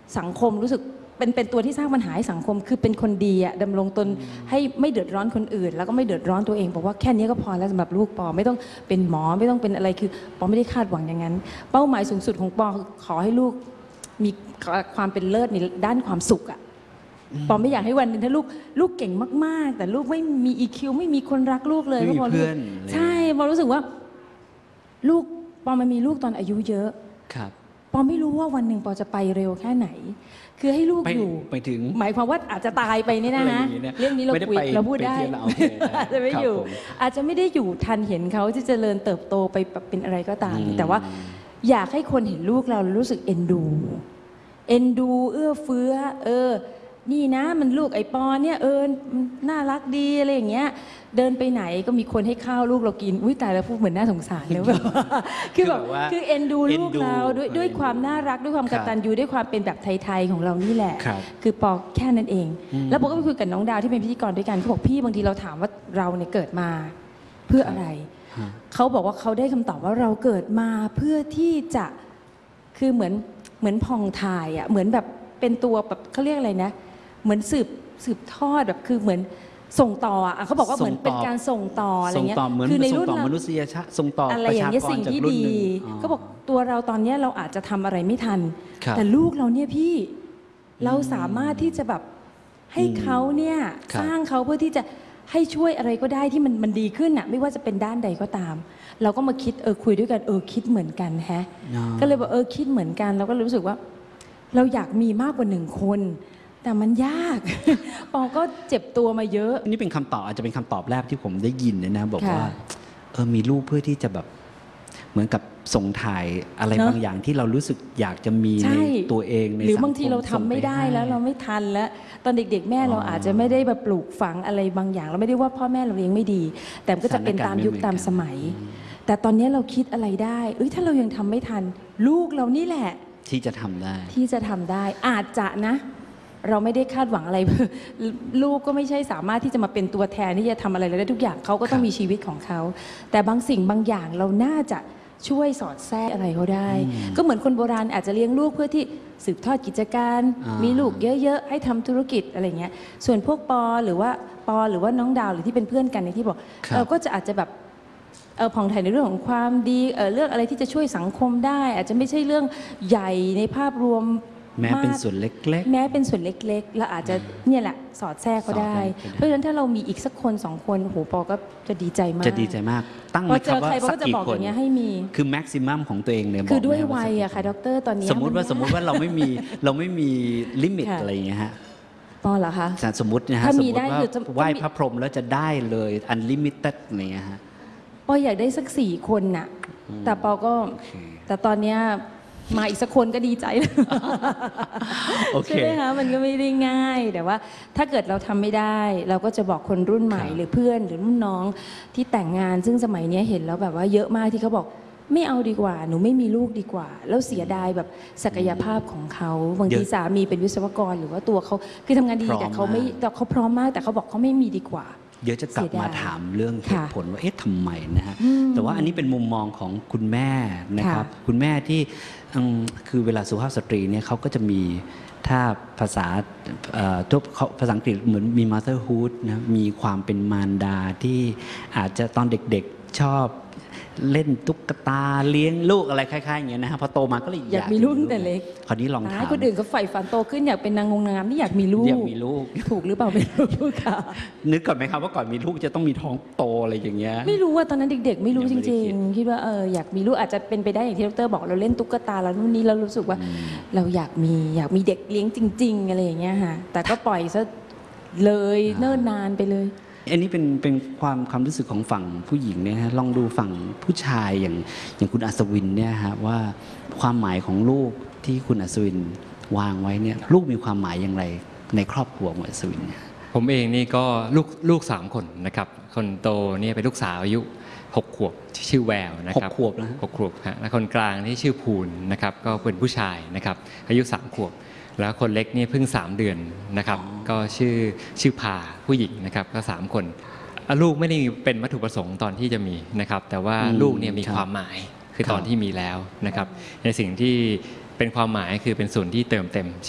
สังคมรู้สึกเป็นตัวที่สร้างปัญหาให้สังคมคือเป็นคนดีอะดำรงตนให้ไม่เดือดร้อนคนอื่นแล้วก็ไม่เดือดร้อนตัวเองบอกว่าแค่นี้ก็พอแล้วสำหรับลูกปอไม่ต้องเป็นหมอไม่ต้องเป็นอะไรคือปอไม่ได้คาดหวังอย่างนั้นเป้าหมายสูงสุดของปอขอให้ลูกมีความเป็นเลิศในด้านความสุขอะปอไม่อยากให้วันหนึ่งถ้าลูกเก่งมากๆแต่ลูกไม่มี EQ ไม่มีคนรักลูกเลยไม่มีเพื่อนใช่ปอรู้สึกว่าลูกปอมันมีลูกตอนอายุเยอะปอไม่รู้ว่าวันหนึ่งปอจะไปเร็วแค่ไหนคือให้ลูกอยู่ไปถึงหมายความว่าอาจจะตายไปนี่นะเรื่องนี้เราคุยเราพูดได้อาจจะไม่อยู่อาจจะไม่ได้อยู่ทันเห็นเขาที่เจริญเติบโตไปเป็นอะไรก็ตามแต่ว่าอยากให้คนเห็นลูกเรารู้สึกเอ็นดูเอื้อเฟื้อนี่นะมันลูกไอ้ปอเนี่ยน่ารักดีอะไรอย่างเงี้ยเดินไปไหนก็มีคนให้ข้าวลูกเรากินอุ้ยตายแล้วพูดเหมือนน่าสงสารเลยแบบคือเอ็นดูลูกเราด้วยความน่ารักด้วยความกตัญญูด้วยความเป็นแบบไทยๆของเรานี่แหละคือปอแค่นั้นเองแล้วปอก็ไปคุยกับน้องดาวที่เป็นพิธีกรด้วยกันเขาบอกพี่บางทีเราถามว่าเราเนี่ยเกิดมาเพื่ออะไรเขาบอกว่าเขาได้คำตอบว่าเราเกิดมาเพื่อที่จะคือเหมือนพองถ่ายอ่ะเหมือนแบบเป็นตัวแบบเขาเรียกอะไรนะเหมือนสืบทอดแบบคือเหมือนส่งต่ออ่ะเขาบอกว่าเหมือนเป็นการส่งต่ออะไรเงี้ยคือในรุ่นมนุษยชาติส่งต่ออะไรอย่างเงี้ยสิ่งที่ดีก็บอกตัวเราตอนนี้เราอาจจะทำอะไรไม่ทันแต่ลูกเราเนี่ยพี่เราสามารถที่จะแบบให้เขาเนี่ยสร้างเขาเพื่อที่จะให้ช่วยอะไรก็ได้ที่มันดีขึ้นอ่ะไม่ว่าจะเป็นด้านใดก็ตามเราก็มาคิดคุยด้วยกันคิดเหมือนกันแฮะก็เลยบอกคิดเหมือนกันเราก็รู้สึกว่าเราอยากมีมากกว่า1 คนแต่มันยากปอก็เจ็บตัวมาเยอะนี่เป็นคำตอบอาจจะเป็นคำตอบแรกที่ผมได้ยินเลยนะบอกว่ามีลูกเพื่อที่จะแบบเหมือนกับส่งถ่ายอะไรบางอย่างที่เรารู้สึกอยากจะมีในตัวเองในสังคมหรือบางทีเราทำไม่ได้แล้วเราไม่ทันแล้วตอนเด็กๆแม่เราอาจจะไม่ได้แบบปลูกฝังอะไรบางอย่างเราไม่ได้ว่าพ่อแม่เราเลี้ยงไม่ดีแต่ก็จะเป็นตามยุคตามสมัยแต่ตอนนี้เราคิดอะไรได้ถ้าเรายังทำไม่ทันลูกเรานี่แหละที่จะทำได้อาจจะนะเราไม่ได้คาดหวังอะไรลูกก็ไม่ใช่สามารถที่จะมาเป็นตัวแทนที่จะทำอะไรได้ทุกอย่างเขาก็ต้องมีชีวิตของเขาแต่บางสิ่งบางอย่างเราน่าจะช่วยสอดแทรกอะไรเขาได้ก็เหมือนคนโบราณอาจจะเลี้ยงลูกเพื่อที่สืบทอดกิจการมีลูกเยอะๆให้ทำธุรกิจอะไรเงี้ยส่วนพวกปอหรือว่าน้องดาวหรือที่เป็นเพื่อนกันในที่บอกเราก็จะอาจจะแบบผ่องถ่ายในเรื่องของความดีเรื่องอะไรที่จะช่วยสังคมได้อาจจะไม่ใช่เรื่องใหญ่ในภาพรวมแม้เป็นส่วนเล็กๆเราอาจจะเนี่ยแหละสอดแทรกก็ได้เพราะฉะนั้นถ้าเรามีอีกสักคน2 คนโหปอก็จะดีใจมากตั้งไว้ครับว่าสักกี่คนคือแม็กซิมัมของตัวเองเนี่ยคือด้วยวัยอะค่ะดร.ตอนนี้สมมติว่าเราไม่มีลิมิตอะไรอย่างเงี้ยฮะปอเหรอคะสมมตินะฮะสมมติว่าไหว้พระพรหมแล้วจะได้เลยอันลิมิเต็ดอะไรเงี้ยฮะปออยากได้สัก4 คนน่ะแต่ปอก็แต่ตอนเนี้ยมาอีกสักคนก็ดีใจใช่ไหมคะมันก็ไม่ได้ง่ายแต่ว่าถ้าเกิดเราทำไม่ได้เราก็จะบอกคนรุ่นใหม่หรือเพื่อนหรือรุ่นน้องที่แต่งงานซึ่งสมัยนี้เห็นแล้วแบบว่าเยอะมากที่เขาบอกไม่เอาดีกว่าหนูไม่มีลูกดีกว่าแล้วเสียดายแบบศักยภาพของเขาบางทีสามีเป็นวิศวกรหรือว่าตัวเขาคือทำงานดีแต่เขาพร้อมมากแต่เขาบอกเขาไม่มีดีกว่าเดี๋ยวจะกลับมาถามเรื่องเหตุผลว่าทำไมนะฮะแต่ว่าอันนี้เป็นมุมมองของคุณแม่นะครับคุณแม่ที่คือเวลาสุภาพสตรีเนี่ยเขาก็จะมีถ้าภาษาภาษาอังกฤษเหมือนมี motherhood นะมีความเป็นมารดาที่อาจจะตอนเด็กๆชอบเล่นตุ๊กตาเลี้ยงลูกอะไรคล้ายๆอย่างเงี้ยนะฮะพอโตมาก็เลยอยากมีลูกแต่เล็กคราวนี้ลองถามคนอื่นก็ใฝ่ฝันโตขึ้นอยากเป็นนางงามที่อยากมีลูกถูกหรือเปล่าไม่รู้ค่ะนึกก่อนไหมครับว่าก่อนมีลูกจะต้องมีท้องโตอะไรอย่างเงี้ยไม่รู้ว่าตอนนั้นเด็กๆไม่รู้จริงๆคิดว่าอยากมีลูกอาจจะเป็นไปได้อย่างที่ดร.บอกเราเล่นตุ๊กตาแล้วนู่นนี่เรารู้สึกว่าเราอยากมีเด็กเลี้ยงจริงๆอะไรอย่างเงี้ยค่ะแต่ก็ปล่อยซะเลยเนิ่นนานไปเลยอันนี้เป็นความรู้สึกของฝั่งผู้หญิงเนี่ยฮะลองดูฝั่งผู้ชายอย่างคุณอัศวินเนี่ยฮะว่าความหมายของลูกที่คุณอัศวินวางไว้เนี่ยลูกมีความหมายอย่างไรในครอบครัวของอัศวินเนี่ยผมเองนี่ก็ลูก3 คนนะครับคนโตเนี่ยเป็นลูกสาวอายุ6 ขวบชื่อแววนะครับ 6 ขวบนะ 6 ขวบฮะและคนกลางที่ชื่อภูลนะครับก็เป็นผู้ชายนะครับอายุ3 ขวบแล้วคนเล็กนี่เพิ่ง3 เดือนนะครับก็ชื่อพาผู้หญิงนะครับก็3 คนลูกไม่ได้เป็นวัตถุประสงค์ตอนที่จะมีนะครับแต่ว่าลูกเนี่ยมีความหมายคือตอนที่มีแล้วนะครับในสิ่งที่เป็นความหมายคือเป็นส่วนที่เติมเต็ม